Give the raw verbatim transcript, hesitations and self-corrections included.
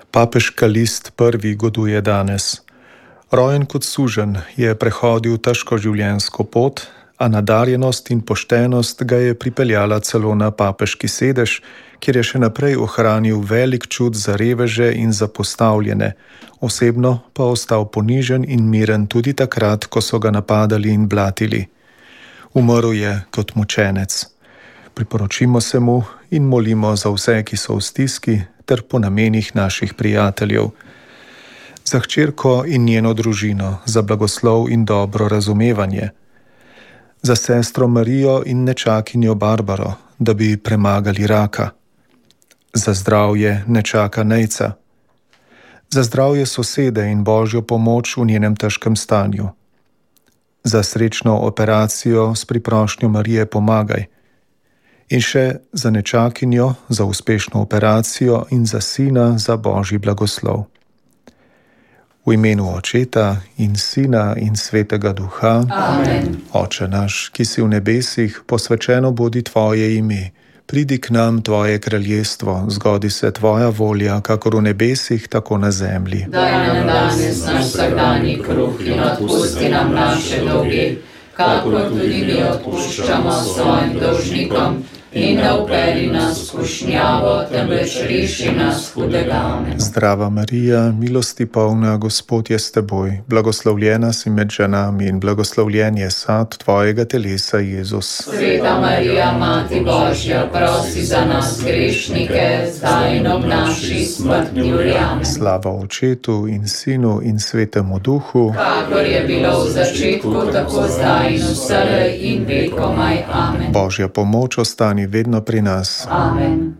Papež Kalist prvi goduje danes. Rojen kot suženj je prehodil težko življenjsko pot, a nadarjenost in poštenost ga je pripeljala celo na papeški sedež, kjer je še naprej ohranil velik čut za reveže in zapostavljene, osebno pa ostal ponižen in miren tudi takrat, ko so ga napadali in blatili. Umrl je kot mučenec. Priporočimo se mu in molimo za vse, ki so v stiski, ter po namenih naših prijateljev. Za hčerko in njeno družino, za blagoslov in dobro razumevanje. Za sestro Marijo in nečakinjo Barbaro, da bi premagali raka. Za zdravje nečaka Nejca. Za zdravje sosede in božjo pomoč v njenem težkem stanju. Za srečno operacijo s priprošnjo Marije pomagaj. In še za nečakinjo, za uspešno operacijo in za sina, za božji blagoslov. V imenu Očeta in Sina in Svetega Duha. Amen. Oče naš, ki si v nebesih, posvečeno bodi tvoje ime. Pridi k nam tvoje kraljestvo, zgodi se tvoja volja, kakor v nebesih, tako na zemlji. Daj nam danes naš vsakdanji kruh in odpusti nam naše dolge, kakor tudi mi odpuščamo svojim dolžnikom. In ne vpelji nas v skušnjavo, temveč reši nas hudega. Amen. Zdrava Marija, milosti polna, Gospod je s teboj, blagoslovljena si med ženami in blagoslovljen je sad tvojega telesa, Jezus. Sveta Marija, Mati Božja, prosi za nas grešnike, zdaj in ob naši smrtni uri. Amen. Slava Očetu in Sinu in Svetemu Duhu, kakor je bilo v začetku, tako zdaj in vselej in vekomaj. Amen. Božja pomoč ostani vedno pri nas. Amen.